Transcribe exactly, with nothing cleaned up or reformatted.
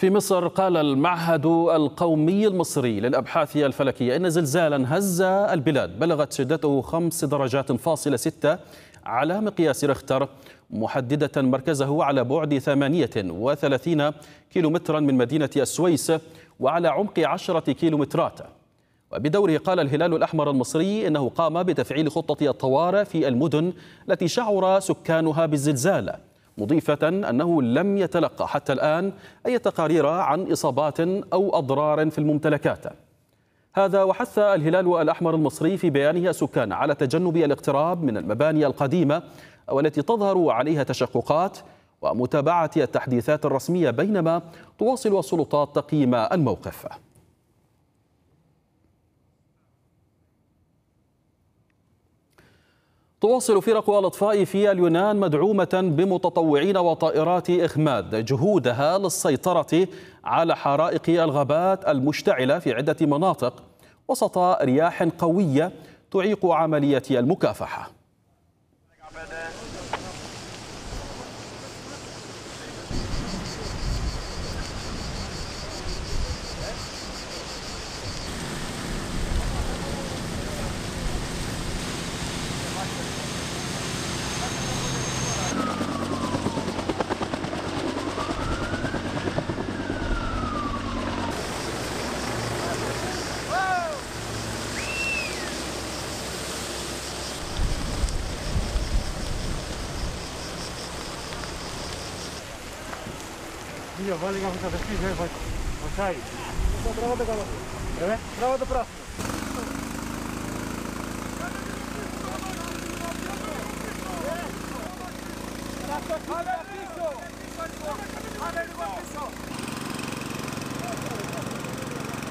في مصر قال المعهد القومي المصري للأبحاث الفلكية إن زلزالا هز البلاد بلغت شدته خمس درجات فاصلة ستة على مقياس ريختر، محددة مركزه على بعد ثمانية وثلاثين كيلومترا من مدينة السويس وعلى عمق عشرة كيلومترات. وبدوره قال الهلال الأحمر المصري إنه قام بتفعيل خطة الطوارئ في المدن التي شعر سكانها بالزلزال، مضيفة أنه لم يتلقى حتى الآن أي تقارير عن إصابات أو أضرار في الممتلكات. هذا وحث الهلال الأحمر المصري في بيانه السكان على تجنب الاقتراب من المباني القديمة والتي تظهر عليها تشققات ومتابعة التحديثات الرسمية، بينما تواصل السلطات تقييم الموقف. تواصل فرق الإطفاء في اليونان مدعومة بمتطوعين وطائرات إخماد جهودها للسيطرة على حرائق الغابات المشتعلة في عدة مناطق وسط رياح قوية تعيق عملية المكافحة. Io, vai ligar muita vez, vai, vai, vai sair. Trava da galera. É? Trava da próxima. Olha!